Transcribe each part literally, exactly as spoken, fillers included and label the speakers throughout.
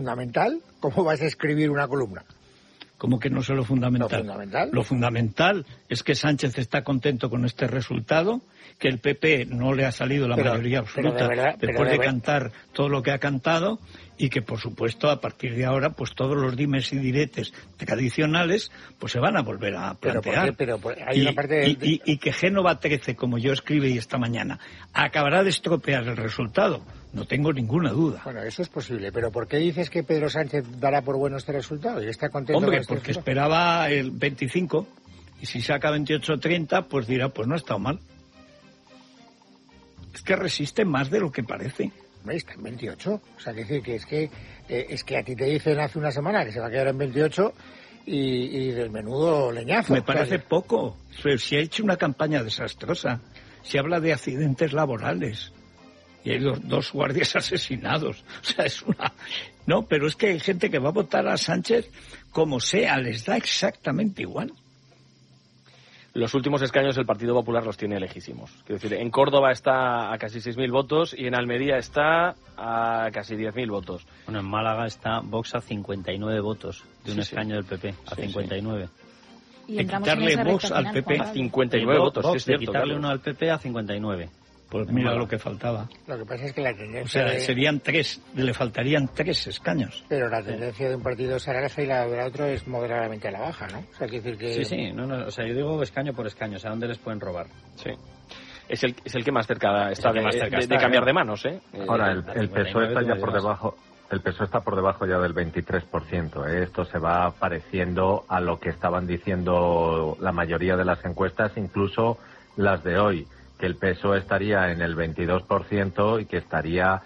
Speaker 1: fundamental, ¿cómo vas a escribir una columna?
Speaker 2: ¿Cómo que no es lo fundamental?
Speaker 1: Lo fundamental.
Speaker 2: Lo fundamental es que Sánchez está contento con este resultado, que el P P no le ha salido la pero, mayoría absoluta de verdad, después de, de cantar todo lo que ha cantado, y que, por supuesto, a partir de ahora, pues todos los dimes y diretes tradicionales pues se van a volver a plantear.
Speaker 1: Pero, ¿por qué? Pero hay
Speaker 2: y,
Speaker 1: una parte de...
Speaker 2: y, y, y que Génova trece, como yo escribí esta mañana, acabará de estropear el resultado. No tengo ninguna duda.
Speaker 1: Bueno, eso es posible, pero ¿por qué dices que Pedro Sánchez dará por bueno este resultado y está contento?
Speaker 2: Hombre,
Speaker 1: con este
Speaker 2: porque
Speaker 1: resultado?
Speaker 2: Esperaba el veinticinco, y si saca veintiocho treinta, pues dirá, pues no ha estado mal. Es que resiste más de lo que parece.
Speaker 1: Hombre, está en veintiocho. O sea, que decir que es que eh, es que a ti te dicen hace una semana que se va a quedar en veintiocho y, y del menudo leñazo.
Speaker 2: Me parece
Speaker 1: o sea, que...
Speaker 2: poco. Se ha hecho una campaña desastrosa. Se habla de accidentes laborales. Y hay dos, dos guardias asesinados. O sea, es una... No, pero es que hay gente que va a votar a Sánchez como sea, les da exactamente igual.
Speaker 3: Los últimos escaños el Partido Popular los tiene lejísimos. Quiero decir, en Córdoba está a casi seis mil votos y en Almería está a casi diez mil votos.
Speaker 4: Bueno, en Málaga está Vox a cincuenta y nueve votos de un
Speaker 3: Sí,
Speaker 4: escaño
Speaker 3: sí.
Speaker 4: del P P, a
Speaker 3: Sí,
Speaker 4: cincuenta y nueve.
Speaker 5: Y
Speaker 2: De
Speaker 5: entramos en
Speaker 2: quitarle
Speaker 5: esa
Speaker 2: Vox
Speaker 5: recta
Speaker 2: al
Speaker 5: final,
Speaker 2: P P.
Speaker 5: Juan
Speaker 3: A
Speaker 5: Pablo.
Speaker 3: cincuenta y nueve votos,
Speaker 4: Vox,
Speaker 3: sí es
Speaker 4: de
Speaker 3: cierto,
Speaker 4: quitarle
Speaker 3: Carlos.
Speaker 4: uno al P P a cincuenta y nueve.
Speaker 2: Pues mira lo que faltaba.
Speaker 1: Lo que pasa es que la
Speaker 2: O
Speaker 1: tendencia...
Speaker 2: sea,
Speaker 1: de...
Speaker 2: serían tres, le faltarían tres escaños.
Speaker 1: Pero la tendencia de un partido es a la alza y la del otro es moderadamente a la baja, ¿no? O sea, quiere decir que...
Speaker 4: Sí, sí, no, no, o sea, yo digo escaño por escaño, o sea, ¿dónde les pueden robar?
Speaker 3: Sí. Es el, es el que más cerca está,
Speaker 4: el que
Speaker 3: de,
Speaker 4: más cerca
Speaker 3: de-
Speaker 4: está,
Speaker 3: de cambiar
Speaker 4: ¿eh?
Speaker 3: de manos, ¿eh?
Speaker 6: Ahora, el,
Speaker 3: Eh,
Speaker 6: el P S O E está ya por
Speaker 4: llevas.
Speaker 6: debajo, el P S O E está por debajo ya del veintitrés por ciento. ¿eh? Esto se va pareciendo a lo que estaban diciendo la mayoría de las encuestas, incluso las de hoy, que el P S O E estaría en el veintidós por ciento y que estaría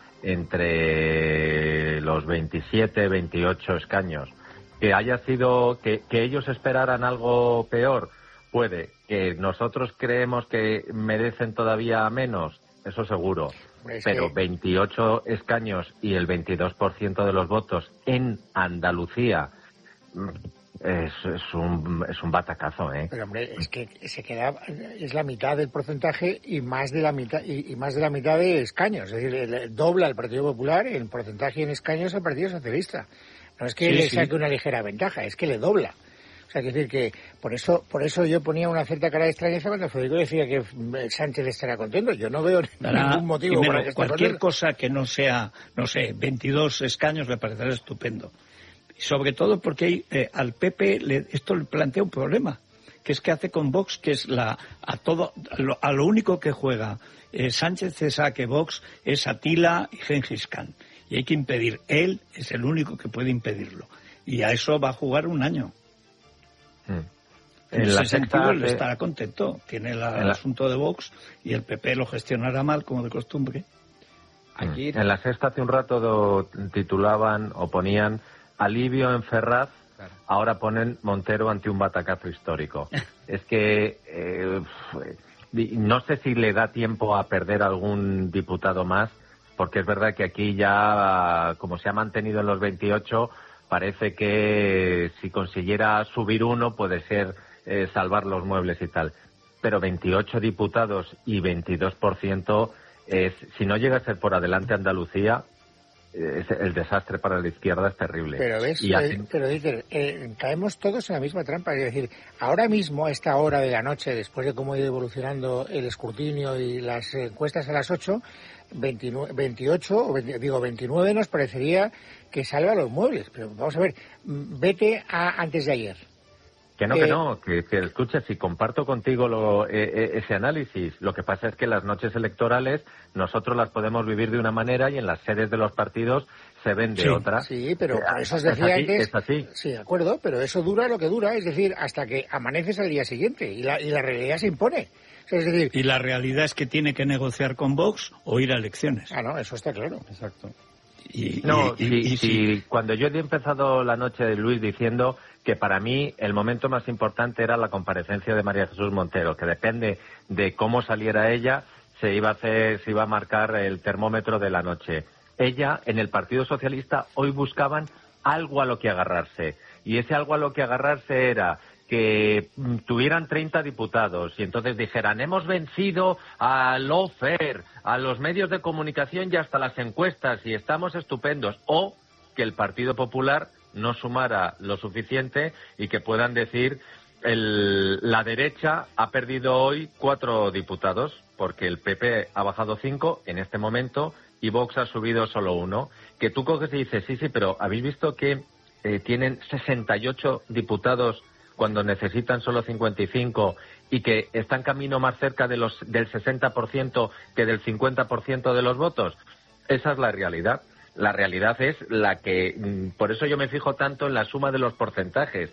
Speaker 6: entre los veintisiete, veintiocho escaños. Que haya sido, que, que ellos esperaran algo peor, puede. Que nosotros creemos que merecen todavía menos, eso seguro.
Speaker 1: Hombre, es
Speaker 6: Pero
Speaker 1: que-
Speaker 6: veintiocho escaños y el veintidós por ciento de los votos en Andalucía mm, es, es un es un batacazo, ¿eh?
Speaker 1: Pero hombre, es que se queda, es la mitad del porcentaje y más de la mitad y, y más de la mitad de escaños, es decir, el- dobla el Partido Popular en porcentaje y en escaños al Partido Socialista. No es que
Speaker 2: Sí,
Speaker 1: le
Speaker 2: sí.
Speaker 1: saque una ligera ventaja, es que le dobla. O sea, es decir que por eso por eso yo ponía una cierta cara de extrañeza cuando Federico decía que Sánchez estará contento. Yo no veo
Speaker 2: Dará,
Speaker 1: ningún motivo
Speaker 2: primero,
Speaker 1: para que esté
Speaker 2: cualquier
Speaker 1: contento.
Speaker 2: cosa que no sea, no sé, veintidós escaños le parecerá estupendo. Y sobre todo porque hay, eh, al P P le, esto le plantea un problema, que es que hace con Vox, que es la a todo a lo, a lo único que juega eh, Sánchez es a que Vox es Atila y Gengis Khan. Y hay que impedir, él es el único que puede impedirlo. Y a eso va a jugar un año.
Speaker 6: Mm.
Speaker 2: En,
Speaker 6: En
Speaker 2: ese
Speaker 6: la
Speaker 2: sentido,
Speaker 6: sexta
Speaker 2: él
Speaker 6: hace-
Speaker 2: estará contento. Tiene la-
Speaker 6: En
Speaker 2: el
Speaker 6: la-
Speaker 2: asunto de Vox y el P P lo gestionará mal, como de costumbre.
Speaker 3: Aquí-
Speaker 6: En la sexta hace un rato do- titulaban o ponían alivio en Ferraz, ahora ponen Montero ante un batacazo histórico. Es que eh, no sé si le da tiempo a perder algún diputado más, porque es verdad que aquí ya, como se ha mantenido en los veintiocho, parece que si consiguiera subir uno puede ser eh, salvar los muebles y tal. Pero veintiocho diputados y veintidós por ciento, es, si no llega a ser por adelante Andalucía, es, el desastre para la izquierda es terrible.
Speaker 1: Pero ves,
Speaker 6: Y así-
Speaker 1: eh, pero Iker, eh, caemos todos en la misma trampa. Es decir, ahora mismo, a esta hora de la noche, después de cómo ha ido evolucionando el escrutinio y las encuestas a las ocho, veintinueve, veintiocho, o veinte, digo veintinueve nos parecería que salva los muebles. Pero vamos a ver, mm, vete a antes de ayer.
Speaker 6: Que no,
Speaker 1: Eh,
Speaker 6: que no, que, que escucha, si comparto contigo lo, eh, eh, ese análisis, lo que pasa es que las noches electorales nosotros las podemos vivir de una manera y en las sedes de los partidos se ven de
Speaker 2: Sí,
Speaker 6: otra.
Speaker 1: Sí, pero
Speaker 6: Eh,
Speaker 1: por eso os
Speaker 6: es
Speaker 1: decía
Speaker 6: así,
Speaker 1: antes...
Speaker 6: es así.
Speaker 1: Sí, de acuerdo, pero eso dura lo que dura, es decir, hasta que amaneces al día siguiente y la, y la realidad se impone. O sea, es decir...
Speaker 2: Y la realidad es que tiene que negociar con Vox o ir a elecciones.
Speaker 1: Ah, no, eso está claro.
Speaker 4: Exacto.
Speaker 2: Y,
Speaker 6: No,
Speaker 2: y-
Speaker 6: si,
Speaker 2: y- y
Speaker 6: si
Speaker 2: si-
Speaker 6: cuando yo he empezado la noche de Luis diciendo que para mí el momento más importante era la comparecencia de María Jesús Montero, que depende de cómo saliera ella, se iba a hacer, se iba a marcar el termómetro de la noche. Ella, en el Partido Socialista, hoy buscaban algo a lo que agarrarse. Y ese algo a lo que agarrarse era que mm, tuvieran treinta diputados y entonces dijeran, hemos vencido a lawfare, a los medios de comunicación y hasta las encuestas y estamos estupendos. O que el Partido Popular no sumara lo suficiente y que puedan decir el, la derecha ha perdido hoy cuatro diputados porque el P P ha bajado cinco en este momento y Vox ha subido solo uno. Que tú coges y dices, sí, sí, pero ¿habéis visto que eh, tienen sesenta y ocho diputados cuando necesitan solo cincuenta y cinco y que están camino más cerca de los del sesenta por ciento que del cincuenta por ciento de los votos? Esa es la realidad. La realidad es la que, por eso yo me fijo tanto en la suma de los porcentajes.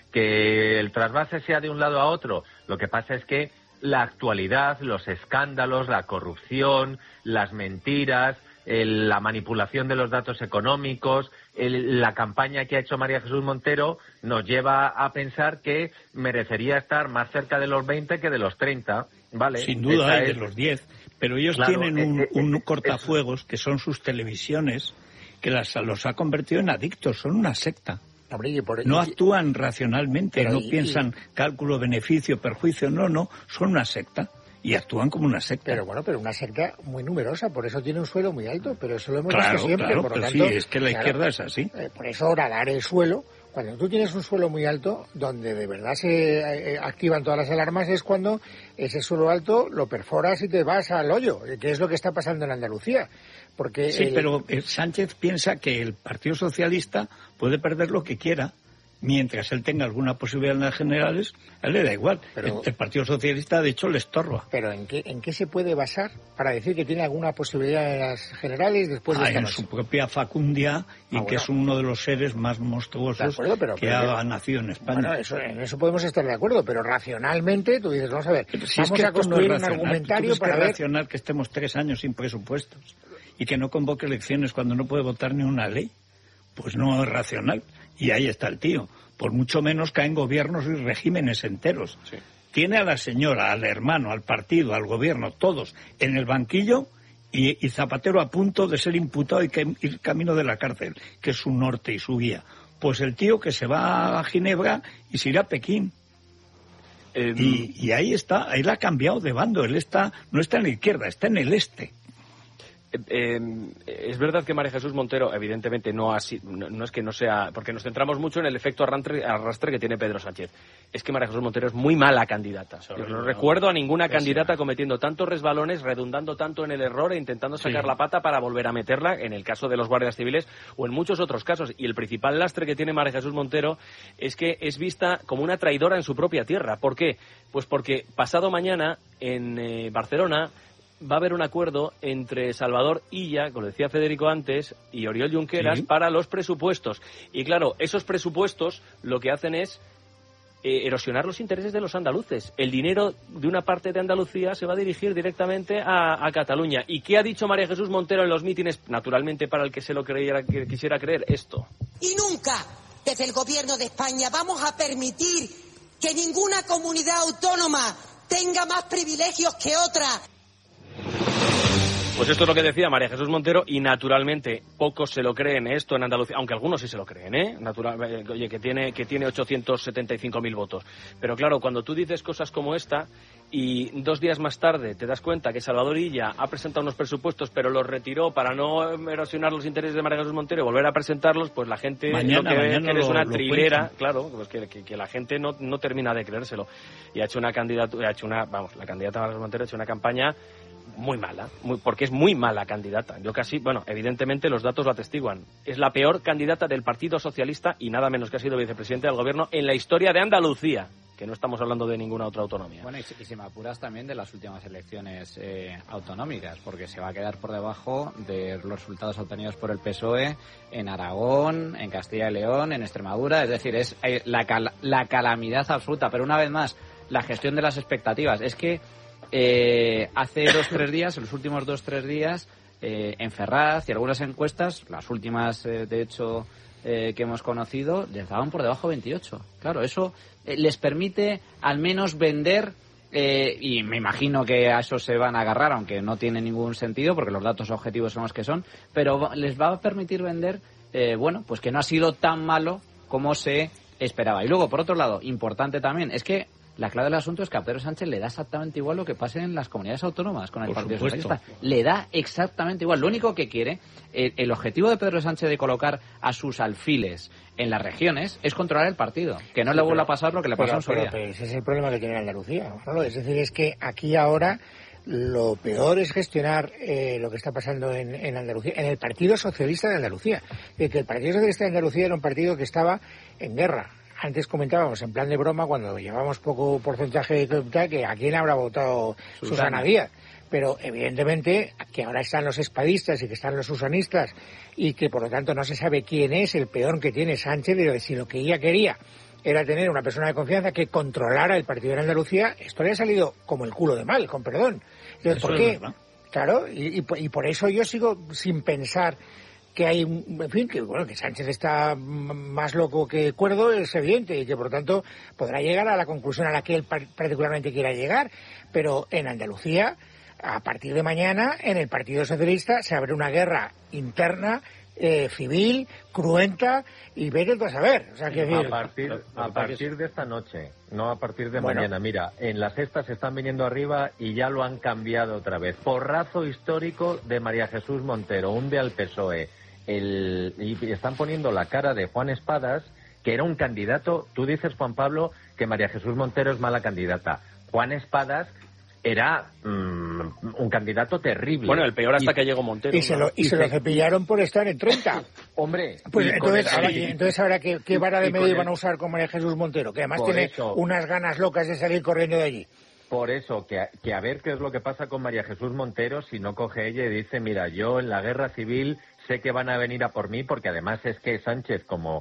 Speaker 6: Que el trasvase sea de un lado a otro, lo que pasa es que la actualidad, los escándalos, la corrupción, las mentiras, el, la manipulación de los datos económicos, el, la campaña que ha hecho María Jesús Montero nos lleva a pensar que merecería estar más cerca de los veinte que de los treinta, ¿vale?
Speaker 2: Sin duda hay
Speaker 6: es...
Speaker 2: de los diez, pero ellos
Speaker 6: claro,
Speaker 2: tienen un,
Speaker 6: eh, eh,
Speaker 2: un
Speaker 6: eh,
Speaker 2: cortafuegos que son sus televisiones, que las, los ha convertido en adictos, son una secta.
Speaker 1: Hombre, por...
Speaker 2: No actúan racionalmente,
Speaker 1: pero
Speaker 2: no
Speaker 1: y,
Speaker 2: piensan
Speaker 1: y...
Speaker 2: cálculo, beneficio, perjuicio, no, no, son una secta y actúan como una secta.
Speaker 1: Pero bueno, pero una secta muy numerosa, por eso tiene un suelo muy alto, pero eso lo hemos
Speaker 2: claro,
Speaker 1: visto siempre.
Speaker 2: Claro,
Speaker 1: por lo
Speaker 2: pero
Speaker 1: tanto,
Speaker 2: sí, es que la
Speaker 1: claro,
Speaker 2: izquierda es así.
Speaker 1: Eh, por eso ahora dar el suelo, cuando tú tienes un suelo muy alto, donde de verdad se eh, activan todas las alarmas, es cuando ese suelo alto lo perforas y te vas al hoyo, que es lo que está pasando en Andalucía. Porque
Speaker 2: sí,
Speaker 1: el...
Speaker 2: pero Sánchez piensa que el Partido Socialista puede perder lo que quiera. Mientras él tenga alguna posibilidad en las generales, a él le da igual. Pero, el, el Partido Socialista, de hecho, le estorba.
Speaker 1: ¿Pero en qué, en qué se puede basar para decir que tiene alguna posibilidad en las generales después de
Speaker 2: ah,
Speaker 1: esta
Speaker 2: en
Speaker 1: noche?
Speaker 2: su propia facundia y ah, bueno. que es uno de los seres más monstruosos
Speaker 1: acuerdo, pero,
Speaker 2: que
Speaker 1: pero,
Speaker 2: ha nacido en España.
Speaker 1: Bueno, eso, en eso podemos estar de acuerdo, pero racionalmente tú dices, vamos a ver,
Speaker 2: si
Speaker 1: vamos
Speaker 2: es que
Speaker 1: a construir
Speaker 2: no es
Speaker 1: un argumentario
Speaker 2: ¿Tú
Speaker 1: para
Speaker 2: que
Speaker 1: ver...
Speaker 2: es racional que estemos tres años sin presupuestos y que no convoque elecciones cuando no puede votar ni una ley? Pues no es racional. Y ahí está el tío. Por mucho menos caen gobiernos y regímenes enteros. Sí. Tiene a la señora, al hermano, al partido, al gobierno, todos en el banquillo y, y Zapatero a punto de ser imputado y que, ir camino de la cárcel, que es su norte y su guía. Pues el tío que se va a Ginebra y se irá a Pekín. Eh, y, y ahí está, él ha cambiado de bando, él está, no está en la izquierda, está en el este.
Speaker 3: Eh, es verdad que María Jesús Montero, evidentemente, no, así, no, no es que no sea... Porque nos centramos mucho en el efecto arrastre, arrastre que tiene Pedro Sánchez. Es que María Jesús Montero es muy mala candidata. Yo no recuerdo a ninguna pésima. candidata cometiendo tantos resbalones, redundando tanto en el error e intentando sacar sí. la pata para volver a meterla, en el caso de los guardias civiles o en muchos otros casos. Y el principal lastre que tiene María Jesús Montero es que es vista como una traidora en su propia tierra. ¿Por qué? Pues porque pasado mañana en eh, Barcelona va a haber un acuerdo entre Salvador Illa, como decía Federico antes, y Oriol Junqueras, ¿sí? para los presupuestos. Y claro, esos presupuestos lo que hacen es eh, erosionar los intereses de los andaluces. El dinero de una parte de Andalucía se va a dirigir directamente a, a Cataluña. ¿Y qué ha dicho María Jesús Montero en los mítines? Naturalmente, para el que se lo creyera, que quisiera creer, esto.
Speaker 5: Y nunca, desde el gobierno de España, vamos a permitir que ninguna comunidad autónoma tenga más privilegios que otra.
Speaker 3: Pues esto es lo que decía María Jesús Montero y naturalmente pocos se lo creen esto en Andalucía, aunque algunos sí se lo creen, ¿eh? Natural, eh, oye, que tiene, que tiene ochocientos setenta y cinco mil votos. Pero claro, cuando tú dices cosas como esta y dos días más tarde te das cuenta que Salvador Illa ha presentado unos presupuestos pero los retiró para no erosionar los intereses de María Jesús Montero y volver a presentarlos, pues la gente
Speaker 2: mañana,
Speaker 3: lo que ve
Speaker 2: que
Speaker 3: eres
Speaker 2: lo,
Speaker 3: una
Speaker 2: lo
Speaker 3: trilera,
Speaker 2: cuentan.
Speaker 3: Claro, pues que, que, que la gente no, no termina de creérselo. Y ha hecho una candidatura, ha hecho una, vamos, la candidata María Jesús Montero ha hecho una campaña muy mala, muy, porque es muy mala candidata. Yo casi, bueno, evidentemente los datos lo atestiguan. Es la peor candidata del Partido Socialista y nada menos que ha sido vicepresidente del Gobierno en la historia de Andalucía, que no estamos hablando de ninguna otra autonomía.
Speaker 7: Bueno, y si, y si me apuras también de las últimas elecciones eh, autonómicas, porque se va a quedar por debajo de los resultados obtenidos por el P S O E en Aragón, en Castilla y León, en Extremadura. Es decir, es eh, la, cal, la calamidad absoluta. Pero una vez más, la gestión de las expectativas. Es que Eh, hace dos tres días, en los últimos dos tres días, eh, en Ferraz y algunas encuestas, las últimas eh, de hecho eh, que hemos conocido, les daban por debajo veintiocho. Claro, eso eh, les permite al menos vender, eh, y me imagino que a eso se van a agarrar, aunque no tiene ningún sentido, porque los datos objetivos son los que son, pero les va a permitir vender, eh, bueno, pues que no ha sido tan malo como se esperaba. Y luego, por otro lado, importante también, es que La clave del asunto es que a Pedro Sánchez le da exactamente igual lo que pase en las comunidades autónomas con el
Speaker 2: Por
Speaker 7: Partido
Speaker 2: supuesto.
Speaker 7: Socialista. Le da exactamente igual. Lo único que quiere, el, el objetivo de Pedro Sánchez de colocar a sus alfiles en las regiones es controlar el partido. Que no
Speaker 1: Sí,
Speaker 7: le vuelva
Speaker 1: pero-
Speaker 7: a pasar lo que le
Speaker 1: pero,
Speaker 7: pasó en su
Speaker 1: pero,
Speaker 7: día.
Speaker 1: pero ese es el problema que tiene Andalucía, Manolo. Es decir, es que aquí ahora lo peor es gestionar eh, lo que está pasando en, en Andalucía, en el Partido Socialista de Andalucía. De que el Partido Socialista de Andalucía era un partido que estaba en guerra. Antes comentábamos, en plan de broma, cuando llevábamos poco porcentaje de tal, que a quién habrá votado
Speaker 7: Susana.
Speaker 1: Susana Díaz. Pero evidentemente que ahora están los espadistas y que están los susanistas y que por lo tanto no se sabe quién es el peón que tiene Sánchez, de si lo que ella quería era tener una persona de confianza que controlara el partido en Andalucía, esto le ha salido como el culo de mal, con perdón. Entonces,
Speaker 2: Eso
Speaker 1: ¿por
Speaker 2: es
Speaker 1: qué?
Speaker 2: verdad.
Speaker 1: Claro, y, y, por- y por eso yo sigo sin pensar que hay, un- en fin, que bueno, que Sánchez está m- más loco que cuerdo, es evidente, y que por tanto podrá llegar a la conclusión a la que él par- particularmente quiera llegar, pero en Andalucía, a partir de mañana, en el Partido Socialista se abre una guerra interna, eh, civil, cruenta, y vete tú a saber. O sea, que
Speaker 6: A partir, a partir de esta noche, no a partir de
Speaker 1: Bueno.
Speaker 6: mañana. Mira, en las cestas se están viniendo arriba y ya lo han cambiado otra vez. Porrazo histórico de María Jesús Montero, hunde al P S O E. El, y están poniendo la cara de Juan Espadas, que era un candidato. Tú dices, Juan Pablo, que María Jesús Montero es mala candidata. Juan Espadas era mm, un candidato terrible.
Speaker 3: Bueno, el peor hasta
Speaker 6: Y-
Speaker 3: que llegó Montero.
Speaker 1: Y se
Speaker 3: ¿no?
Speaker 1: lo, y se lo cepillaron por estar en treinta.
Speaker 6: Hombre,
Speaker 1: Pues
Speaker 6: y con
Speaker 1: entonces,
Speaker 6: el-
Speaker 1: ahora, y entonces ahora ¿qué, qué vara de
Speaker 6: y con
Speaker 1: medio
Speaker 6: el-
Speaker 1: van a usar con María Jesús Montero? Que además
Speaker 6: Por
Speaker 1: tiene
Speaker 6: eso.
Speaker 1: unas ganas locas de salir corriendo de allí.
Speaker 6: Por eso, que a, que a ver qué es lo que pasa con María Jesús Montero si no coge ella y dice, mira, yo en la guerra civil sé que van a venir a por mí, porque además es que Sánchez, como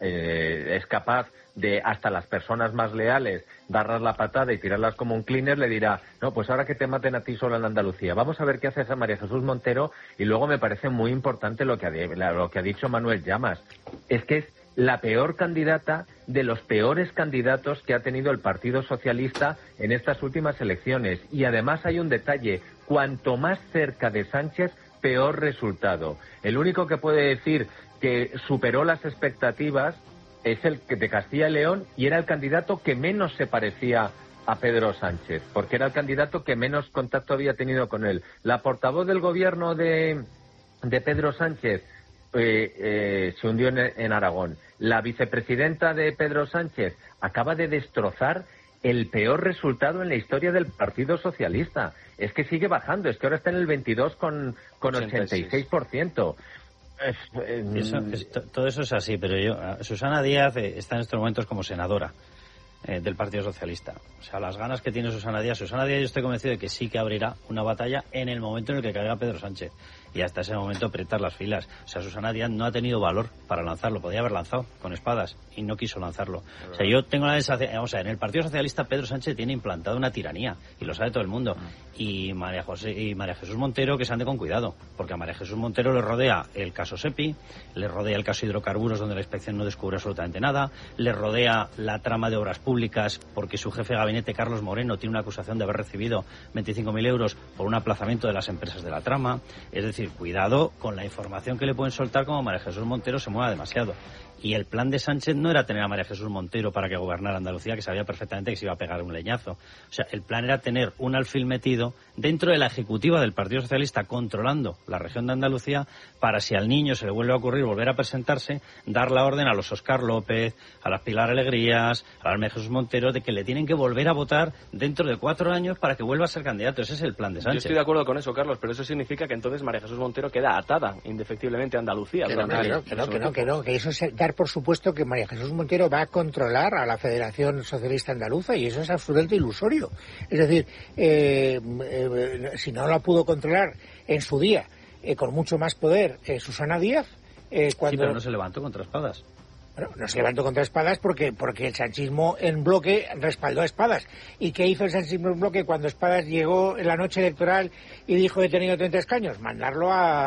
Speaker 6: eh, es capaz de hasta las personas más leales darlas la patada y tirarlas como un cleaner, le dirá, no, pues ahora que te maten a ti sola en Andalucía. Vamos a ver qué hace esa María Jesús Montero. Y luego me parece muy importante lo que ha, lo que ha dicho Manuel Llamas. Es que es la peor candidata de los peores candidatos que ha tenido el Partido Socialista en estas últimas elecciones. Y además hay un detalle, cuanto más cerca de Sánchez, peor resultado. El único que puede decir que superó las expectativas es el que de Castilla y León, y era el candidato que menos se parecía a Pedro Sánchez, porque era el candidato que menos contacto había tenido con él. La portavoz del gobierno de, de Pedro Sánchez eh, eh, se hundió en, en Aragón. La vicepresidenta de Pedro Sánchez acaba de destrozar el peor resultado en la historia del Partido Socialista. Es que sigue bajando, es que ahora está en el veintidós con, con ochenta y seis por ciento. Es, eh,
Speaker 4: Eso, es- to- todo eso es así, pero yo, eh, Susana Díaz eh, está en estos momentos como senadora eh, del Partido Socialista. O sea, las ganas que tiene Susana Díaz, Susana Díaz yo estoy convencido de que sí que abrirá una batalla en el momento en el que caiga Pedro Sánchez. Y hasta ese momento apretar las filas. O sea, Susana Díaz no ha tenido valor para lanzarlo. Podía haber lanzado con espadas y no quiso lanzarlo. O sea, yo tengo la sensación... O sea, en el Partido Socialista Pedro Sánchez tiene implantado una tiranía y lo sabe todo el mundo. Y María José y María Jesús Montero que se ande con cuidado. Porque a María Jesús Montero le rodea el caso SEPI, le rodea el caso hidrocarburos donde la inspección no descubre absolutamente nada, le rodea la trama de obras públicas porque su jefe de gabinete, Carlos Moreno, tiene una acusación de haber recibido veinticinco mil euros por un aplazamiento de las empresas de la trama. Es decir, cuidado con la información que le pueden soltar como María Jesús Montero se mueva demasiado. Y el plan de Sánchez no era tener a María Jesús Montero para que gobernara Andalucía, que sabía perfectamente que se iba a pegar un leñazo. O sea, el plan era tener un alfil metido dentro de la ejecutiva del Partido Socialista controlando la región de Andalucía para, si al niño se le vuelve a ocurrir volver a presentarse, dar la orden a los Óscar López, a las Pilar Alegrías, a la María Jesús Montero, de que le tienen que volver a votar dentro de cuatro años para que vuelva a ser candidato. Ese es el plan de
Speaker 3: Yo
Speaker 4: Sánchez.
Speaker 3: estoy de acuerdo con eso, Carlos, pero eso significa que entonces María Jesús Montero queda atada indefectiblemente a Andalucía.
Speaker 1: Que no,
Speaker 3: durante
Speaker 1: que no,
Speaker 3: el-
Speaker 1: que no, que no, que no, que eso es dar por supuesto que María Jesús Montero va a controlar a la Federación Socialista Andaluza, y eso es absolutamente ilusorio. Es decir, eh, eh, si no la pudo controlar en su día eh, con mucho más poder eh, Susana Díaz, eh, cuando...
Speaker 4: Sí, pero no se levantó contra espadas.
Speaker 1: Bueno, no se levantó contra Espadas porque porque el sanchismo en bloque respaldó a Espadas. ¿Y qué hizo el sanchismo en bloque cuando Espadas llegó en la noche electoral y dijo he tenido treinta escaños? Mandarlo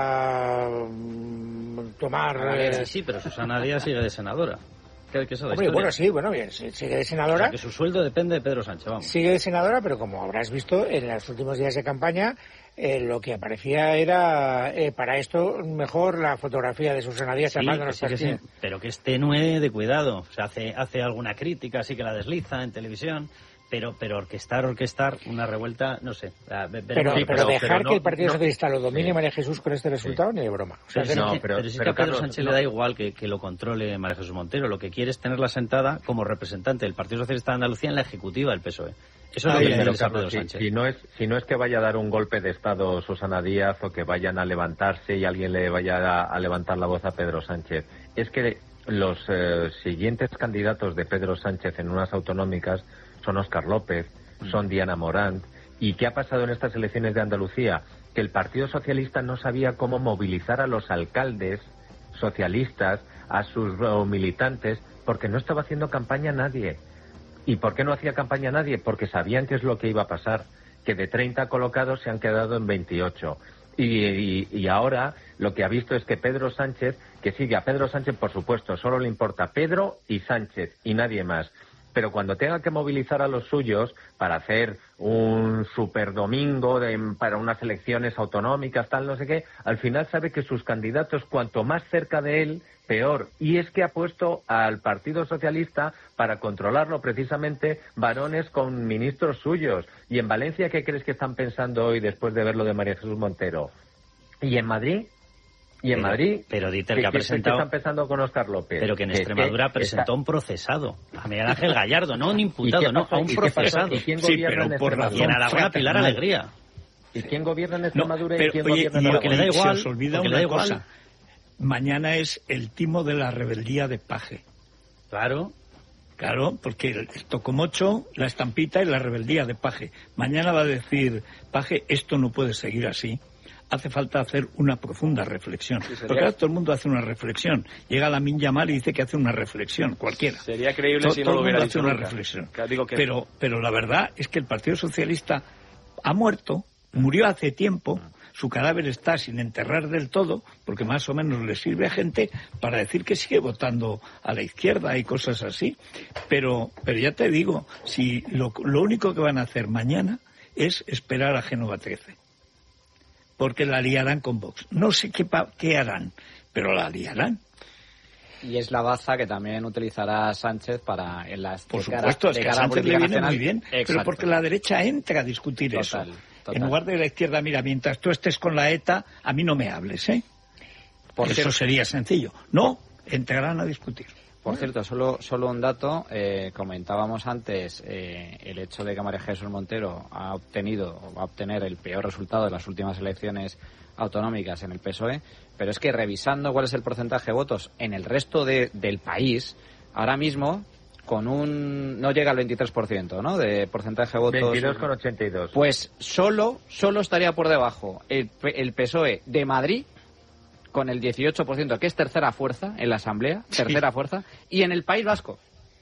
Speaker 1: a mm, tomar... eh,
Speaker 4: Sí, sí, pero Susana Díaz sigue de senadora. ¿Qué, qué es eso de
Speaker 1: Hombre,
Speaker 4: historia?
Speaker 1: bueno, sí, bueno, bien, sí, sigue de
Speaker 4: O
Speaker 1: senadora,
Speaker 4: sea, que su sueldo depende de Pedro Sánchez, vamos.
Speaker 1: sigue de senadora, pero como habrás visto en los últimos días de campaña, eh, lo que aparecía era eh, para esto mejor la fotografía de Susana Díaz
Speaker 4: Sí,
Speaker 1: tapando
Speaker 4: que
Speaker 1: los
Speaker 4: sí, que
Speaker 1: pastillas.
Speaker 4: sí, pero que es tenue de cuidado. O sea, hace, hace alguna crítica, así que la desliza en televisión, Pero, pero orquestar, orquestar una revuelta, no sé.
Speaker 1: Pero, pero, pero, pero dejar pero no, que el Partido no, Socialista lo domine sí. María Jesús con este resultado, sí. ni de broma. O sea,
Speaker 4: pero,
Speaker 1: no,
Speaker 4: sí, pero, pero si pero, a Pedro Carlos, Sánchez no. le da igual que, que lo controle María Jesús Montero. Lo que quiere es tenerla sentada como representante del Partido Socialista de Andalucía en la ejecutiva del P S O E. Eso es lo que le interesa a Pedro
Speaker 6: si,
Speaker 4: Sánchez.
Speaker 6: Si no, es, si no es que vaya a dar un golpe de Estado Susana Díaz o que vayan a levantarse y alguien le vaya a, a levantar la voz a Pedro Sánchez, es que los eh, siguientes candidatos de Pedro Sánchez en unas autonómicas son Óscar López, son Diana Morant. ¿Y qué ha pasado en estas elecciones de Andalucía? Que el Partido Socialista no sabía cómo movilizar a los alcaldes socialistas, a sus uh, militantes, porque no estaba haciendo campaña nadie. ¿Y por qué no hacía campaña nadie? Porque sabían qué es lo que iba a pasar, que de treinta colocados se han quedado en veintiocho. Y, y, y ahora lo que ha visto es que Pedro Sánchez, que sigue a Pedro Sánchez, por supuesto, solo le importa Pedro y Sánchez y nadie más. Pero cuando tenga que movilizar a los suyos para hacer un superdomingo de, para unas elecciones autonómicas, tal, no sé qué, al final sabe que sus candidatos, cuanto más cerca de él, peor. Y es que ha puesto al Partido Socialista para controlarlo precisamente varones con ministros suyos. Y en Valencia, ¿qué crees que están pensando hoy después de ver lo de María Jesús Montero? ¿Y en Madrid? Y en
Speaker 4: pero,
Speaker 6: Madrid,
Speaker 4: pero Dieter, que ha presentado,
Speaker 6: está empezando con Óscar López.
Speaker 4: Pero que en
Speaker 6: que,
Speaker 4: Extremadura
Speaker 6: que
Speaker 4: presentó
Speaker 6: está...
Speaker 4: un procesado, a Miguel Ángel Gallardo, no un imputado, no, a un procesado.
Speaker 6: ¿Y quién
Speaker 2: sí,
Speaker 6: gobierna en Extremadura?
Speaker 4: Y en Aragón a Pilar Alegría.
Speaker 6: ¿Y quién gobierna en Extremadura
Speaker 2: no, pero,
Speaker 6: y quién
Speaker 2: oye,
Speaker 6: gobierna en
Speaker 2: y
Speaker 6: Aragón?
Speaker 4: Porque le da igual,
Speaker 2: se os olvida una
Speaker 4: le da igual.
Speaker 2: cosa. Mañana es el timo de la rebeldía de Paje.
Speaker 4: Claro.
Speaker 2: Claro, porque el Tocomocho, la estampita y la rebeldía de Paje. Mañana va a decir, Paje, esto no puede seguir así. Hace falta hacer una profunda reflexión. Sí, porque ahora todo el mundo hace una reflexión. Llega Lamine Yamal y dice que hace una reflexión, cualquiera.
Speaker 3: Sería creíble
Speaker 2: todo,
Speaker 3: si no
Speaker 2: todo
Speaker 3: lo hubiera
Speaker 2: hace
Speaker 3: dicho
Speaker 2: una
Speaker 3: nunca.
Speaker 2: reflexión.
Speaker 3: Digo que...
Speaker 2: pero, pero la verdad es que el Partido Socialista ha muerto, murió hace tiempo, su cadáver está sin enterrar del todo, porque más o menos le sirve a gente para decir que sigue votando a la izquierda y cosas así. Pero, pero ya te digo, si lo, lo único que van a hacer mañana es esperar a Génova trece. Porque la liarán con Vox. No sé qué, qué harán, pero la liarán.
Speaker 7: Y es la baza que también utilizará Sánchez para en las
Speaker 2: Por supuesto, es que a Sánchez le viene
Speaker 7: nacional.
Speaker 2: Muy bien, Exacto. Pero porque la derecha entra a discutir
Speaker 7: total,
Speaker 2: eso.
Speaker 7: Total.
Speaker 2: En lugar de la izquierda, mira, mientras tú estés con la ETA, a mí no me hables, ¿eh? Por eso cierto, sería sencillo. No, entrarán a discutir.
Speaker 7: Por cierto, solo solo un dato. Eh, comentábamos antes eh, el hecho de que María Jesús Montero ha obtenido o va a obtener el peor resultado de las últimas elecciones autonómicas en el P S O E, pero es que revisando cuál es el porcentaje de votos en el resto de, del país, ahora mismo con un no llega al veintitrés por ciento, ¿no? De porcentaje de votos.
Speaker 6: veintidós coma ochenta y dos.
Speaker 7: Pues solo solo estaría por debajo el, el P S O E de Madrid con el dieciocho por ciento, que es tercera fuerza en la Asamblea, tercera sí. fuerza, y en el País Vasco.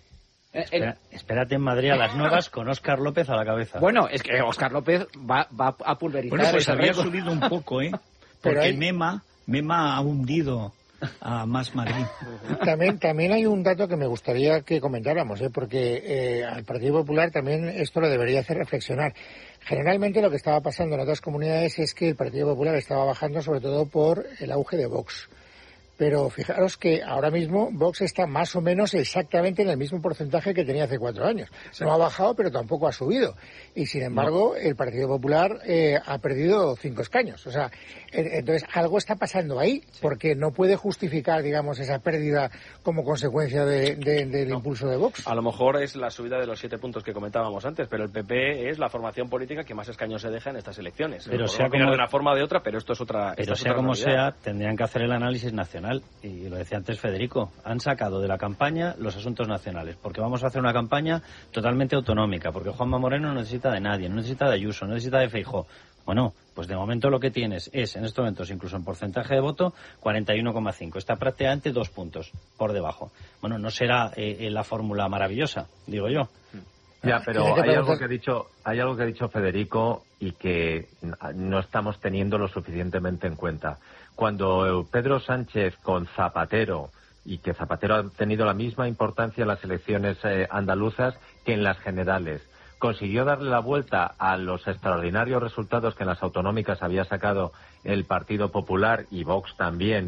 Speaker 4: Espera, el... Espérate en Madrid a las nuevas con Óscar López a la cabeza.
Speaker 7: Bueno, es que Óscar López va, va a pulverizar.
Speaker 2: Bueno, pues había
Speaker 7: récord.
Speaker 2: subido un poco, ¿eh? Porque hay... Mema, Mema ha hundido a Más Madrid.
Speaker 1: También, también hay un dato que me gustaría que comentáramos, ¿eh? Porque eh, al Partido Popular también esto lo debería hacer reflexionar. Generalmente lo que estaba pasando en otras comunidades es que el Partido Popular estaba bajando sobre todo por el auge de Vox. Pero fijaros que ahora mismo Vox está más o menos exactamente en el mismo porcentaje que tenía hace cuatro años. Sí. No ha bajado, pero tampoco ha subido. Y sin embargo, no. el Partido Popular eh, ha perdido cinco escaños. O sea, entonces algo está pasando ahí, sí. porque no puede justificar, digamos, esa pérdida como consecuencia de, de, del no. impulso de Vox.
Speaker 3: A lo mejor es la subida de los siete puntos que comentábamos antes, pero el P P es la formación política que más escaños se deja en estas elecciones.
Speaker 4: Pero
Speaker 3: sea como... de una forma o de otra, pero esto es otra.
Speaker 4: Pero sea como sea, tendrían que hacer el análisis nacional. Y lo decía antes Federico, han sacado de la campaña los asuntos nacionales, porque vamos a hacer una campaña totalmente autonómica, porque Juanma Moreno no necesita de nadie, no necesita de Ayuso, no necesita de Feijóo. Bueno, pues de momento lo que tienes es, en estos momentos, incluso en porcentaje de voto, cuarenta y uno coma cinco. Está prácticamente dos puntos por debajo. Bueno, no será eh, la fórmula maravillosa, digo yo.
Speaker 6: Ya, pero hay algo que ha dicho, hay algo que ha dicho Federico y que no estamos teniendo lo suficientemente en cuenta. Cuando Pedro Sánchez con Zapatero, y que Zapatero ha tenido la misma importancia en las elecciones eh, andaluzas que en las generales, consiguió darle la vuelta a los extraordinarios resultados que en las autonómicas había sacado el Partido Popular y Vox también,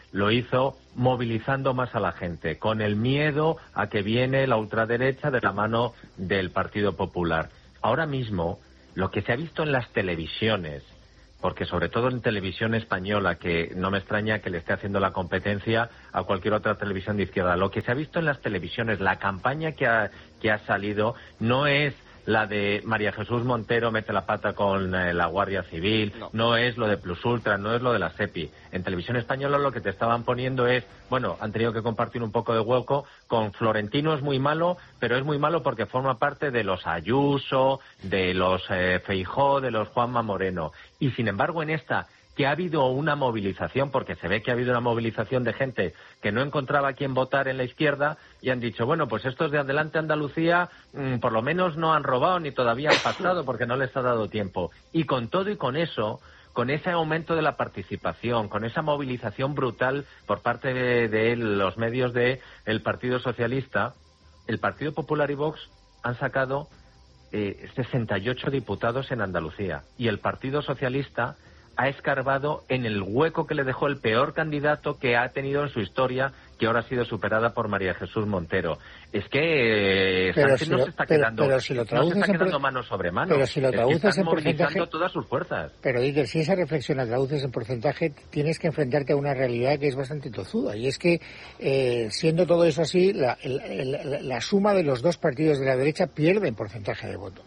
Speaker 6: lo hizo movilizando más a la gente, con el miedo a que viene la ultraderecha de la mano del Partido Popular. Ahora mismo, lo que se ha visto en las televisiones, porque sobre todo en televisión española, que no me extraña que le esté haciendo la competencia a cualquier otra televisión de izquierda, lo que se ha visto en las televisiones, la campaña que ha, que ha salido, no es la de María Jesús Montero mete la pata con eh, la Guardia Civil, no. no es lo de Plus Ultra, no es lo de la SEPI. En televisión española lo que te estaban poniendo es, bueno, han tenido que compartir un poco de hueco con Florentino, es muy malo, pero es muy malo porque forma parte de los Ayuso, de los eh, Feijóo, de los Juanma Moreno. Y sin embargo en esta, que ha habido una movilización, porque se ve que ha habido una movilización de gente que no encontraba a quién votar en la izquierda, y han dicho, bueno, pues estos de Adelante Andalucía mmm, por lo menos no han robado ni todavía han pactado porque no les ha dado tiempo. Y con todo y con eso, con ese aumento de la participación, con esa movilización brutal por parte de, de los medios del Partido Socialista, el Partido Popular y Vox han sacado eh, sesenta y ocho diputados en Andalucía, y el Partido Socialista ha escarbado en el hueco que le dejó el peor candidato que ha tenido en su historia, que ahora ha sido superada por María Jesús Montero. Es que eh, Sánchez si no lo, se está
Speaker 1: pero,
Speaker 6: quedando,
Speaker 1: pero si lo
Speaker 6: no se está quedando
Speaker 1: en,
Speaker 6: mano sobre mano.
Speaker 1: Pero si lo traduces
Speaker 6: es que
Speaker 1: en porcentaje,
Speaker 6: todas sus fuerzas.
Speaker 1: Pero Iker, si esa reflexión la traduces en porcentaje, tienes que enfrentarte a una realidad que es bastante tozuda. Y es que, eh, siendo todo eso así, la, el, el, la suma de los dos partidos de la derecha pierde en porcentaje de voto.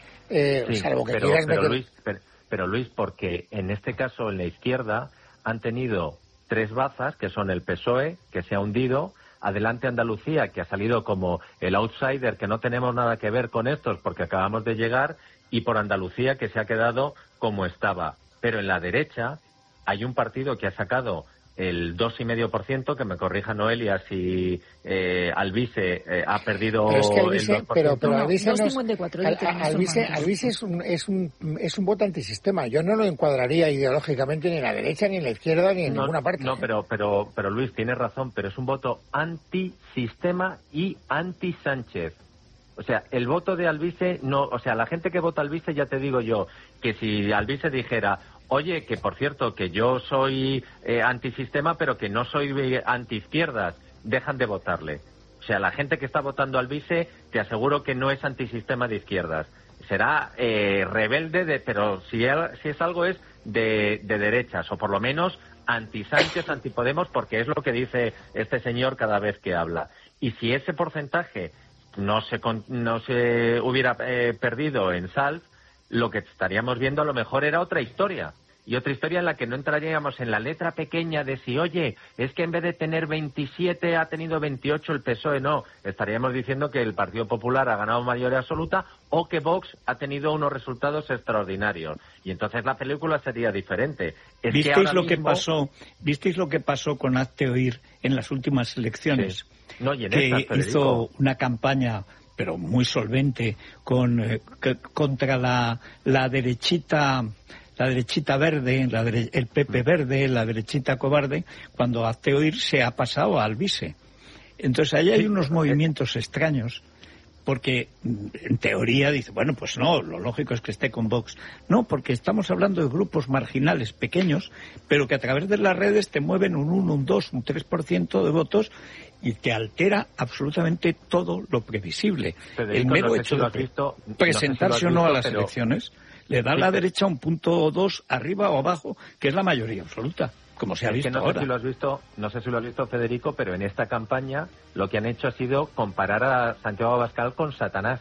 Speaker 1: Eh,
Speaker 6: sí,
Speaker 1: salvo que
Speaker 6: pero,
Speaker 1: quieras
Speaker 6: pero
Speaker 1: meter...
Speaker 6: Luis, pero, Pero Luis, porque en este caso en la izquierda han tenido tres bazas, que son el P S O E, que se ha hundido, Adelante Andalucía, que ha salido como el outsider, que no tenemos nada que ver con estos porque acabamos de llegar, y por Andalucía, que se ha quedado como estaba. Pero en la derecha hay un partido que ha sacado el dos coma cinco por ciento, que me corrija Noelia si eh, Alvise eh, ha perdido
Speaker 1: pero es que Alvise,
Speaker 6: el dos por ciento.
Speaker 1: Pero, pero Alvise,
Speaker 8: no,
Speaker 1: no es, Al, Alvise, Alvise es, un, es, un, es un voto antisistema. Yo no lo encuadraría ideológicamente ni en la derecha, ni en la izquierda, ni en
Speaker 6: no,
Speaker 1: ninguna parte.
Speaker 6: No,
Speaker 1: ¿eh?
Speaker 6: pero, pero, pero Luis, tienes razón, pero es un voto antisistema y anti-Sánchez. O sea, el voto de Alvise, no, o sea, la gente que vota Alvise, ya te digo yo, que si Alvise dijera, oye, que por cierto, que yo soy eh, antisistema, pero que no soy eh, antiizquierdas, dejan de votarle. O sea, la gente que está votando Alvise, te aseguro que no es antisistema de izquierdas. Será eh, rebelde, de, pero si, si es algo es de, de derechas, o por lo menos anti-Sánchez, anti-Podemos, porque es lo que dice este señor cada vez que habla. Y si ese porcentaje no se, no se hubiera eh, perdido en Salv, lo que estaríamos viendo a lo mejor era otra historia. Y otra historia en la que no entraríamos en la letra pequeña de si, oye, es que en vez de tener veintisiete ha tenido veintiocho el P S O E. No, estaríamos diciendo que el Partido Popular ha ganado mayoría absoluta o que Vox ha tenido unos resultados extraordinarios. Y entonces la película sería diferente. Es
Speaker 2: ¿Visteis
Speaker 6: que ahora
Speaker 2: lo
Speaker 6: mismo...
Speaker 2: que pasó? ¿Visteis lo que pasó con Hazte Oír en las últimas elecciones?
Speaker 6: Sí. No, y en
Speaker 2: que
Speaker 6: estas,
Speaker 2: hizo una campaña pero muy solvente con eh, que, contra la, la derechita la derechita verde, la dere, el P P verde, la derechita cobarde, cuando Hazte Oír se ha pasado a Alvise. Entonces ahí hay unos movimientos extraños, porque en teoría dice, bueno, pues no, lo lógico es que esté con Vox. No, porque estamos hablando de grupos marginales pequeños, pero que a través de las redes te mueven un uno, un dos, un tres por ciento de votos y te altera absolutamente todo lo previsible.
Speaker 6: Federico,
Speaker 2: el mero
Speaker 6: no sé
Speaker 2: hecho
Speaker 6: si lo
Speaker 2: de
Speaker 6: has visto,
Speaker 2: presentarse
Speaker 6: no sé si lo has
Speaker 2: o no a
Speaker 6: visto,
Speaker 2: las
Speaker 6: pero...
Speaker 2: elecciones le da a la derecha un punto o dos arriba o abajo, que es la mayoría absoluta, como se ha
Speaker 6: es
Speaker 2: visto
Speaker 6: que no
Speaker 2: ahora.
Speaker 6: Sé si lo has visto, no sé si lo has visto, Federico, pero en esta campaña lo que han hecho ha sido comparar a Santiago Abascal con Satanás.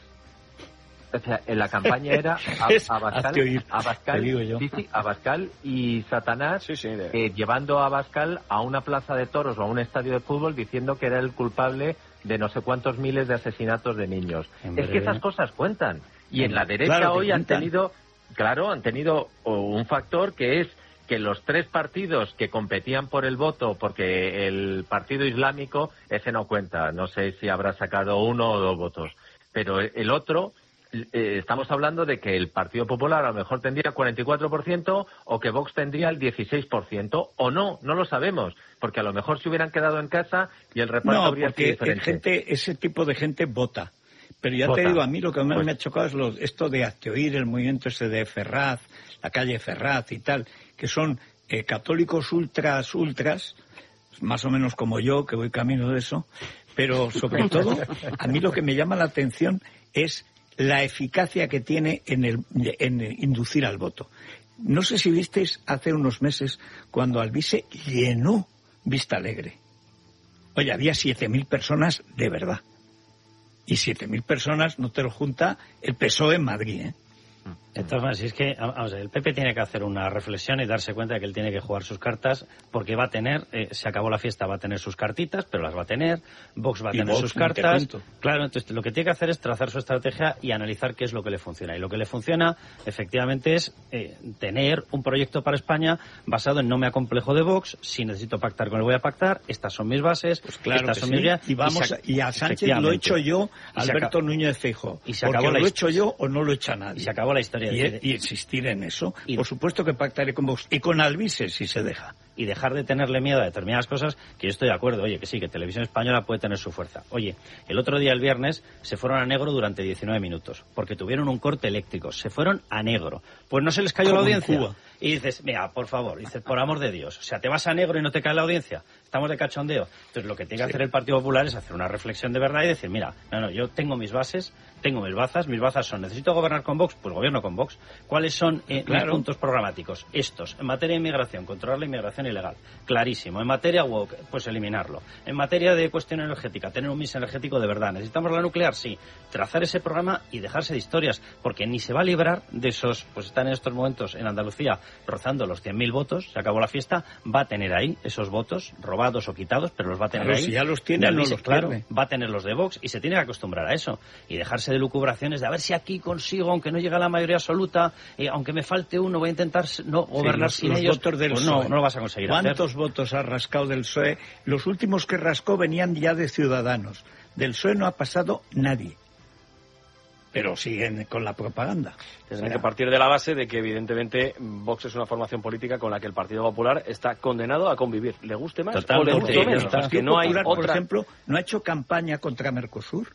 Speaker 6: O sea, en la campaña era a, Abascal, Abascal, sí, sí, Abascal y Satanás
Speaker 3: sí, sí, de...
Speaker 6: eh, llevando a Abascal a una plaza de toros o a un estadio de fútbol diciendo que era el culpable de no sé cuántos miles de asesinatos de niños. En es breve. Que esas cosas cuentan. Y en la derecha
Speaker 2: claro
Speaker 6: hoy
Speaker 2: cuentan.
Speaker 6: han tenido, claro, han tenido un factor que es que los tres partidos que competían por el voto, porque el Partido Islámico, ese no cuenta, no sé si habrá sacado uno o dos votos, pero el otro, eh, estamos hablando de que el Partido Popular a lo mejor tendría el cuarenta y cuatro por ciento o que Vox tendría el dieciséis por ciento, o no, no lo sabemos, porque a lo mejor se hubieran quedado en casa y el reparto
Speaker 2: no,
Speaker 6: habría sido diferente.
Speaker 2: No, porque gente, ese tipo de gente vota. Pero ya
Speaker 6: Vota.
Speaker 2: te digo, a mí lo que más
Speaker 6: pues...
Speaker 2: me ha chocado es lo, esto de Hazte Oír, el movimiento ese de Ferraz, la calle Ferraz y tal, que son eh, católicos ultras, ultras, más o menos como yo, que voy camino de eso, pero sobre todo, a mí lo que me llama la atención es la eficacia que tiene en, el, en inducir al voto. No sé si visteis hace unos meses cuando Alvise llenó Vista Alegre. Oye, había siete mil personas de verdad. Y siete mil personas no te lo junta el P S O E en Madrid, ¿eh?
Speaker 4: Entonces, si es que, vamos a ver, el P P tiene que hacer una reflexión y darse cuenta de que él tiene que jugar sus cartas, porque va a tener, eh, se acabó la fiesta, va a tener sus cartitas, pero las va a tener, Vox va a tener
Speaker 2: Vox,
Speaker 4: sus cartas. Claro, entonces lo que tiene que hacer es trazar su estrategia y analizar qué es lo que le funciona. Y lo que le funciona, efectivamente, es eh, tener un proyecto para España basado en no me acomplejo de Vox, si necesito pactar con él voy a pactar, estas son mis bases,
Speaker 2: pues claro
Speaker 4: estas son
Speaker 2: sí.
Speaker 4: mis guías.
Speaker 2: Y, vamos a, y a Sánchez lo he hecho yo, Alberto Núñez Feijóo.
Speaker 4: Y se acabó la
Speaker 2: lo he hecho yo o no lo he hecho nadie.
Speaker 4: Y se acabó la historia.
Speaker 2: Y,
Speaker 4: de,
Speaker 2: y insistir en eso. Y, por supuesto que pactaré con Vox y con Alvise si se deja.
Speaker 4: Y dejar de tenerle miedo a determinadas cosas, que yo estoy de acuerdo, oye, que sí, que Televisión Española puede tener su fuerza. Oye, el otro día, el viernes, se fueron a negro durante diecinueve minutos, porque tuvieron un corte eléctrico, se fueron a negro. Pues no se les cayó la audiencia. Cuba. Y dices, mira, por favor, dices, por amor de Dios, o sea, te vas a negro y no te cae la audiencia. Estamos de cachondeo. Entonces, lo que tiene que sí. hacer el Partido Popular es hacer una reflexión de verdad y decir, mira, no, no, yo tengo mis bases, tengo mis bazas, mis bazas son, necesito gobernar con Vox, pues gobierno con Vox. ¿Cuáles son eh, claro. mis puntos programáticos? Estos. En materia de inmigración, controlar la inmigración ilegal. Clarísimo. En materia woke, pues eliminarlo. En materia de cuestión energética, tener un mix energético de verdad. ¿Necesitamos la nuclear? Sí. Trazar ese programa y dejarse de historias, porque ni se va a librar de esos, pues están en estos momentos en Andalucía rozando los cien mil votos, se acabó la fiesta, va a tener ahí esos votos, robados o quitados, pero los va a tener
Speaker 2: claro,
Speaker 4: ahí.
Speaker 2: Si ya los tiene, no los
Speaker 4: claro,
Speaker 2: pierde.
Speaker 4: Va a tener los de Vox y se tiene que acostumbrar a eso. Y dejarse de lucubraciones de a ver si aquí consigo, aunque no llegue a la mayoría absoluta, eh, aunque me falte uno, voy a intentar no gobernar
Speaker 2: sí, los,
Speaker 4: sin
Speaker 2: los
Speaker 4: ellos.
Speaker 2: Votos del
Speaker 4: pues
Speaker 2: P S O E.
Speaker 4: no, no lo vas a conseguir
Speaker 2: ¿Cuántos
Speaker 4: hacer?
Speaker 2: votos ha rascado del P S O E? Los últimos que rascó venían ya de Ciudadanos. Del P S O E no ha pasado nadie. Pero siguen con la propaganda.
Speaker 3: Tendrán que partir de la base de que, evidentemente, Vox es una formación política con la que el Partido Popular está condenado a convivir. ¿Le guste más
Speaker 4: Totalmente.
Speaker 3: o le guste menos?
Speaker 2: El
Speaker 3: Es que no hay
Speaker 2: Popular,
Speaker 3: otra...
Speaker 2: por ejemplo, no ha hecho campaña contra Mercosur.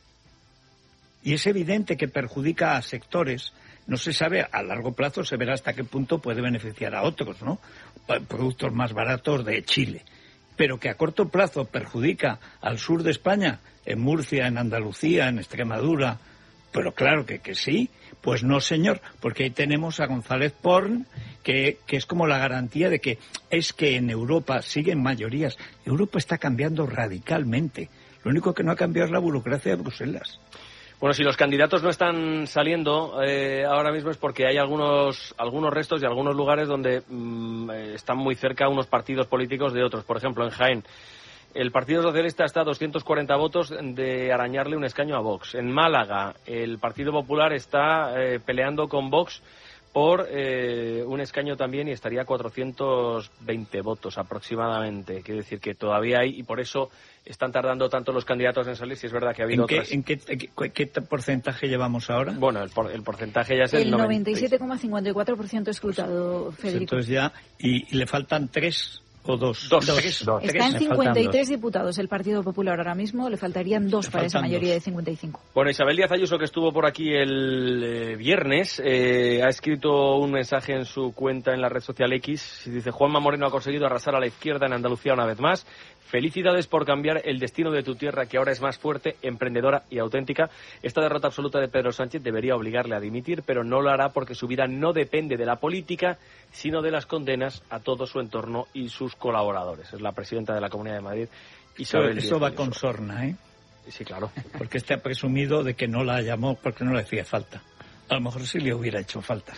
Speaker 2: Y es evidente que perjudica a sectores. No se sabe, a largo plazo se verá hasta qué punto puede beneficiar a otros, ¿no? Productos más baratos de Chile. Pero que a corto plazo perjudica al sur de España, en Murcia, en Andalucía, en Extremadura. Pero claro que, que sí, pues no señor, porque ahí tenemos a González Porn, que, que es como la garantía de que es que en Europa siguen mayorías. Europa está cambiando radicalmente. Lo único que no ha cambiado es la burocracia de Bruselas.
Speaker 3: Bueno, si los candidatos no están saliendo eh, ahora mismo es porque hay algunos algunos restos y algunos lugares donde mmm, están muy cerca unos partidos políticos de otros. Por ejemplo, en Jaén, el Partido Socialista está a doscientos cuarenta votos de arañarle un escaño a Vox. En Málaga, el Partido Popular está eh, peleando con Vox por eh, un escaño también y estaría a cuatrocientos veinte votos aproximadamente. Quiere decir que todavía hay, y por eso están tardando tanto los candidatos en salir, si es verdad que ha habido
Speaker 2: ¿En qué,
Speaker 3: otras...
Speaker 2: ¿En qué, qué, qué porcentaje llevamos ahora?
Speaker 3: Bueno, el, por, el porcentaje ya es el,
Speaker 8: el noventa y siete coma cincuenta y cuatro por ciento escrutado, pues, Federico.
Speaker 2: Entonces ya, y, y le faltan tres... ¿O dos?
Speaker 3: Dos.
Speaker 2: dos.
Speaker 3: Tres.
Speaker 2: dos.
Speaker 8: Está en cincuenta y tres diputados el Partido Popular ahora mismo, le faltarían dos le para esa mayoría dos. De cincuenta y cinco.
Speaker 3: Bueno, Isabel Díaz Ayuso, que estuvo por aquí el eh, viernes, eh, ha escrito un mensaje en su cuenta en la red social X. Dice, Juanma Moreno ha conseguido arrasar a la izquierda en Andalucía una vez más. Felicidades por cambiar el destino de tu tierra, que ahora es más fuerte, emprendedora y auténtica. Esta derrota absoluta de Pedro Sánchez debería obligarle a dimitir, pero no lo hará porque su vida no depende de la política, sino de las condenas a todo su entorno y sus colaboradores. Es la presidenta de la Comunidad de Madrid, Isabel Díaz.
Speaker 2: Eso va con sorna, ¿eh?
Speaker 3: Sí, claro.
Speaker 2: Porque este ha presumido de que no la llamó porque no le hacía falta. A lo mejor sí le hubiera hecho falta.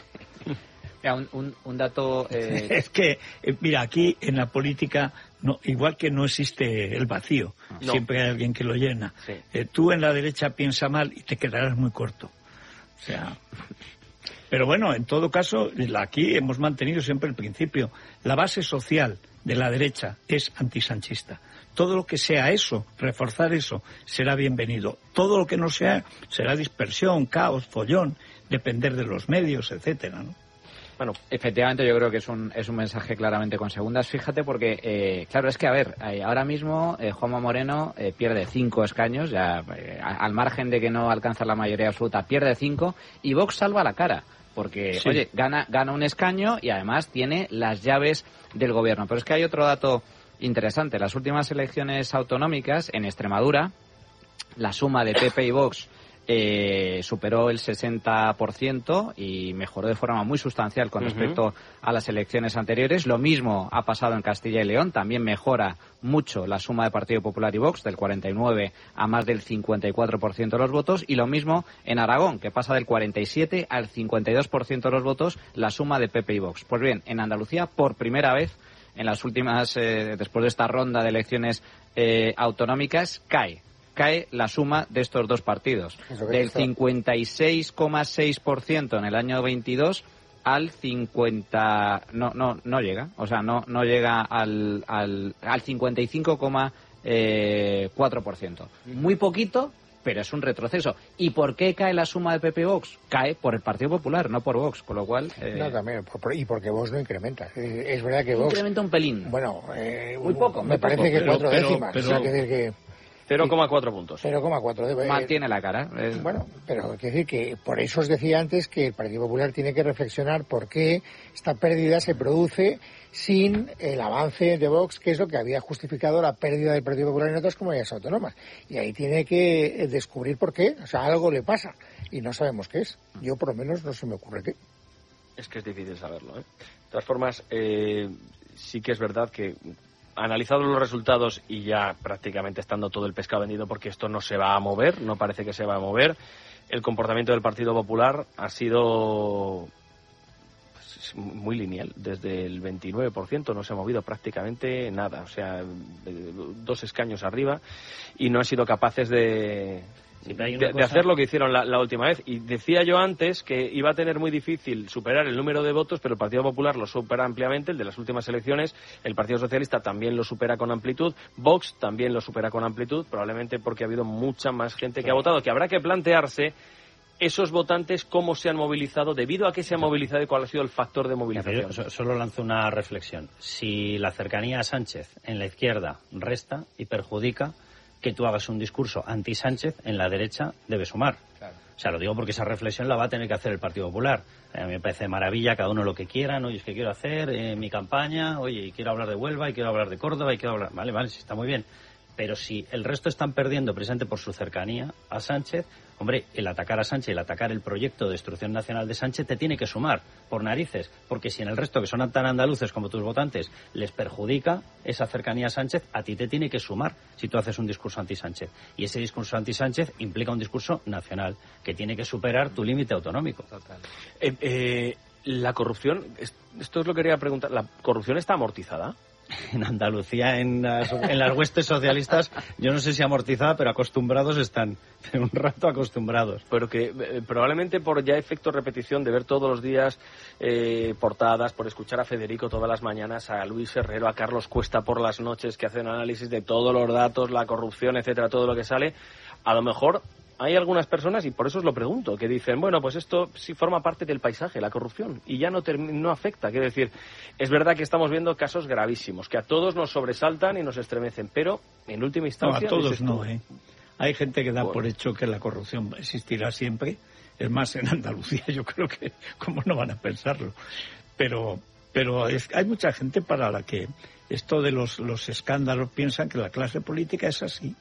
Speaker 7: Mira, un, un, un dato... Eh...
Speaker 2: Es que, eh, mira, aquí en la política, no, igual que no existe el vacío, no. Siempre hay alguien que lo llena.
Speaker 3: Sí.
Speaker 2: Eh, tú en la derecha piensa mal y te quedarás muy corto. O sea... Pero bueno, en todo caso, aquí hemos mantenido siempre el principio. La base social de la derecha es antisanchista. Todo lo que sea eso, reforzar eso, será bienvenido. Todo lo que no sea, será dispersión, caos, follón, depender de los medios, etcétera, ¿no?
Speaker 7: Bueno, efectivamente yo creo que es un, es un mensaje claramente con segundas. Fíjate porque, eh, claro, es que, a ver, eh, ahora mismo eh, Juanma Moreno eh, pierde cinco escaños, ya eh, al margen de que no alcanza la mayoría absoluta, pierde cinco, y Vox salva la cara. Porque, sí. oye, gana, gana un escaño y además tiene las llaves del gobierno. Pero es que hay otro dato interesante. Las últimas elecciones autonómicas en Extremadura, la suma de P P y Vox Eh, superó el sesenta por ciento y mejoró de forma muy sustancial con respecto uh-huh. a las elecciones anteriores. Lo mismo ha pasado en Castilla y León, también mejora mucho la suma de Partido Popular y Vox, del cuarenta y nueve a más del cincuenta y cuatro por ciento de los votos, y lo mismo en Aragón, que pasa del cuarenta y siete al cincuenta y dos por ciento de los votos la suma de P P y Vox. Pues bien, en Andalucía, por primera vez, en las últimas, eh, después de esta ronda de elecciones eh, autonómicas, cae. cae la suma de estos dos partidos, del cincuenta y seis coma seis por ciento en el año veintidós al cincuenta, no no no llega, o sea, no no llega al al, al cincuenta y cinco coma cuatro por ciento. Muy poquito, pero es un retroceso. ¿Y por qué cae la suma de P P Vox? Cae por el Partido Popular, no por Vox, con lo cual... Eh...
Speaker 1: No, también, por, y porque Vox no incrementa. Es, es verdad que Vox...
Speaker 7: Incrementa un pelín.
Speaker 1: Bueno, eh,
Speaker 7: muy poco.
Speaker 1: Me
Speaker 7: muy
Speaker 1: parece
Speaker 7: poco,
Speaker 1: que
Speaker 7: pero,
Speaker 1: cuatro
Speaker 2: pero,
Speaker 1: décimas.
Speaker 2: Pero,
Speaker 1: o sea, que decir que...
Speaker 3: cero coma cuatro puntos.
Speaker 1: cero coma cuatro.
Speaker 7: Mantiene la cara.
Speaker 1: Es... Bueno, pero hay que decir que por eso os decía antes que el Partido Popular tiene que reflexionar por qué esta pérdida se produce sin el avance de Vox, que es lo que había justificado la pérdida del Partido Popular en otras comunidades autónomas. Y ahí tiene que descubrir por qué. O sea, algo le pasa y no sabemos qué es. Yo, por lo menos, no se me ocurre qué.
Speaker 3: Es que es difícil saberlo, ¿eh? De todas formas, eh, sí que es verdad que, analizados los resultados y ya prácticamente estando todo el pescado vendido, porque esto no se va a mover, no parece que se va a mover, el comportamiento del Partido Popular ha sido pues, muy lineal. Desde el veintinueve por ciento no se ha movido prácticamente nada, o sea, dos escaños arriba, y no han sido capaces de... Sí, de, cosa... de hacer lo que hicieron la, la última vez. Y decía yo antes que iba a tener muy difícil superar el número de votos, pero el Partido Popular lo supera ampliamente, el de las últimas elecciones. El Partido Socialista también lo supera con amplitud. Vox también lo supera con amplitud, probablemente porque ha habido mucha más gente que ha votado, que habrá que plantearse esos votantes cómo se han movilizado, debido a qué se han movilizado y cuál ha sido el factor de movilización.
Speaker 4: Yo solo lanzo una reflexión. Si la cercanía a Sánchez en la izquierda resta y perjudica, que tú hagas un discurso anti-Sánchez en la derecha debe sumar. Claro. O sea, lo digo porque esa reflexión la va a tener que hacer el Partido Popular. A mí me parece maravilla, cada uno lo que quieran. Oye, es que quiero hacer eh, mi campaña, oye, y quiero hablar de Huelva, y quiero hablar de Córdoba, y quiero hablar... Vale, vale, sí, está muy bien. Pero si el resto están perdiendo precisamente por su cercanía a Sánchez, hombre, el atacar a Sánchez, el atacar el proyecto de destrucción nacional de Sánchez te tiene que sumar, por narices, porque si en el resto, que son tan andaluces como tus votantes, les perjudica esa cercanía a Sánchez, a ti te tiene que sumar si tú haces un discurso anti-Sánchez. Y ese discurso anti-Sánchez implica un discurso nacional, que tiene que superar tu límite autonómico.
Speaker 3: Total. Eh, eh, la corrupción, esto es lo que quería preguntar, ¿la corrupción está amortizada?
Speaker 4: En Andalucía, en las, en las huestes socialistas, yo no sé si amortizada, pero acostumbrados están, de un rato acostumbrados.
Speaker 3: Pero que eh, probablemente por ya efecto repetición de ver todos los días eh, portadas, por escuchar a Federico todas las mañanas, a Luis Herrero, a Carlos Cuesta por las noches, que hacen análisis de todos los datos, la corrupción, etcétera, todo lo que sale, a lo mejor hay algunas personas, y por eso os lo pregunto, que dicen, bueno, pues esto sí forma parte del paisaje, la corrupción, y ya no, no afecta. Quiero decir, es verdad que estamos viendo casos gravísimos, que a todos nos sobresaltan y nos estremecen, pero en última instancia...
Speaker 2: No, a todos no, ¿eh? Hay gente que da bueno. por hecho que la corrupción existirá siempre. Es más, en Andalucía yo creo que, ¿cómo no van a pensarlo? Pero, pero es, hay mucha gente para la que esto de los, los escándalos piensan que la clase política es así.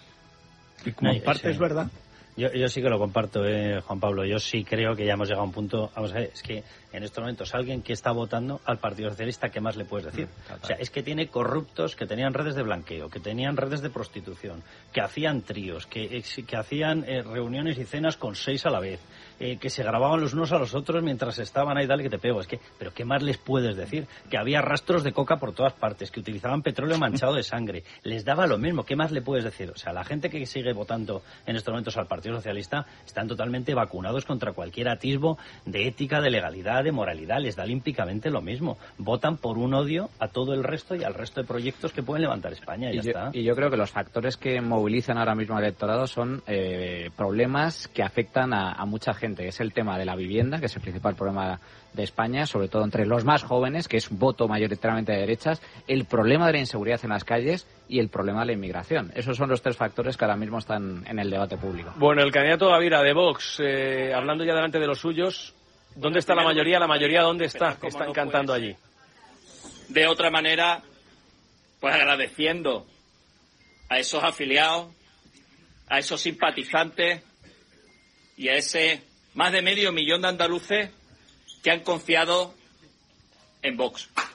Speaker 2: Y como en parte sí. es verdad.
Speaker 4: Yo, yo sí que lo comparto, eh, Juan Pablo. Yo sí creo que ya hemos llegado a un punto... Vamos a ver, es que en estos momentos alguien que está votando al Partido Socialista, ¿qué más le puedes decir? O sea, es que tiene corruptos que tenían redes de blanqueo, que tenían redes de prostitución, que hacían tríos, que, que hacían eh, reuniones y cenas con seis a la vez, eh, que se grababan los unos a los otros mientras estaban ahí, dale que te pego. Es que, ¿pero qué más les puedes decir? Que había rastros de coca por todas partes, que utilizaban petróleo manchado de sangre. Les daba lo mismo. ¿Qué más le puedes decir? O sea, la gente que sigue votando en estos momentos al Partido Socialista están totalmente vacunados contra cualquier atisbo de ética, de legalidad, de moralidad. Les da olímpicamente lo mismo. Votan por un odio a todo el resto y al resto de proyectos que pueden levantar España y, y ya
Speaker 7: yo,
Speaker 4: está.
Speaker 7: Y yo creo que los factores que movilizan ahora mismo al electorado son eh, problemas que afectan a, a mucha gente. Es el tema de la vivienda, que es el principal problema de España, sobre todo entre los más jóvenes, que es un voto mayoritariamente de derechas, el problema de la inseguridad en las calles y el problema de la inmigración. Esos son los tres factores que ahora mismo están en el debate público.
Speaker 3: Bueno, el candidato Gavira de Vox, eh, hablando ya delante de los suyos, ¿dónde está la mayoría? ¿La mayoría dónde está? Están cantando allí.
Speaker 9: De otra manera,
Speaker 2: Pues agradeciendo a esos afiliados, a esos simpatizantes y a ese más de medio millón de andaluces que han confiado en Vox.